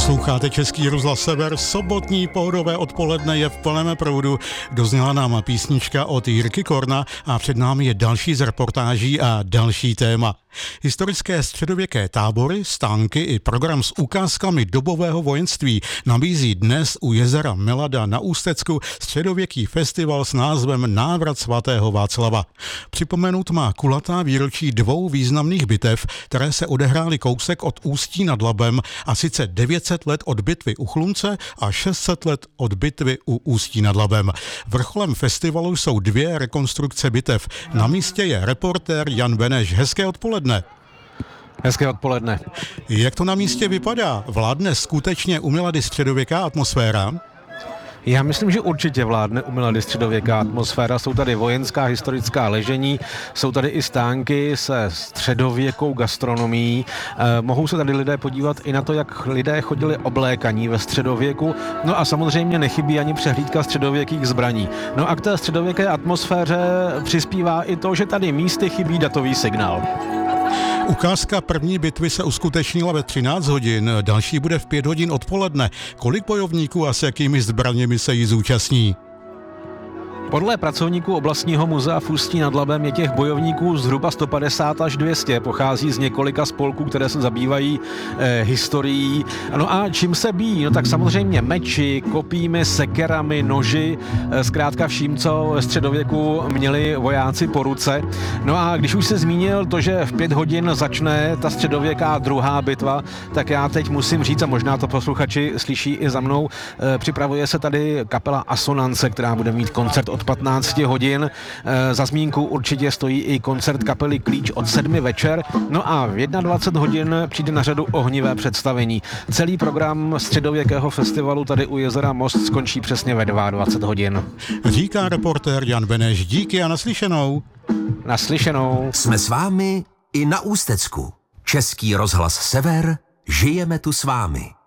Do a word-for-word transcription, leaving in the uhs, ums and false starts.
Posloucháte Český rozhlas Sever, sobotní pohodové odpoledne je v plném proudu. Dozněla nám písnička od Jirky Korna a před námi je další z reportáží a další téma. Historické středověké tábory, stánky i program s ukázkami dobového vojenství nabízí dnes u jezera Milada na Ústecku středověký festival s názvem Návrat svatého Václava. Připomenout má kulatá výročí dvou významných bitev, které se odehrály kousek od Ústí nad Labem, a sice devět set let od bitvy u Chlumce a šest set let od bitvy u Ústí nad Labem. Vrcholem festivalu jsou dvě rekonstrukce bitev. Na místě je reportér Jan Beneš. Hezké odpoledne. Hezké odpoledne. Jak to na místě vypadá? Vládne skutečně u Milady středověká atmosféra? Já myslím, že určitě vládne u Milady středověká atmosféra. Jsou tady vojenská historická ležení, jsou tady i stánky se středověkou gastronomií. Eh, mohou se tady lidé podívat i na to, jak lidé chodili oblékaní ve středověku. No a samozřejmě nechybí ani přehlídka středověkých zbraní. No a k té středověké atmosféře přispívá i to, že tady místy chybí datový signál. Ukázka první bitvy se uskutečnila ve třináct hodin, další bude v pět hodin odpoledne. Kolik bojovníků a s jakými zbraněmi se jí zúčastní? Podle pracovníků oblastního muzea v Ústí nad Labem je těch bojovníků zhruba sto padesát až dvě stě. Pochází z několika spolků, které se zabývají eh, historií. No a čím se bíjí? No tak samozřejmě meči, kopími, sekerami, noži, eh, zkrátka vším, co ve středověku měli vojáci po ruce. No a když už se zmínil to, že v pět hodin začne ta středověká druhá bitva, tak já teď musím říct, a možná to posluchači slyší i za mnou, eh, připravuje se tady kapela Asonance, která bude mít koncert od patnácti hodin. E, za zmínku určitě stojí i koncert kapely Klíč od sedmi večer. No a v dvacet jedna hodin přijde na řadu ohnivé představení. Celý program středověkého festivalu tady u jezera Most skončí přesně ve dvacet dva hodin. Říká reportér Jan Beneš. Díky a naslyšenou. Naslyšenou. Jsme s vámi i na Ústecku. Český rozhlas Sever, žijeme tu s vámi.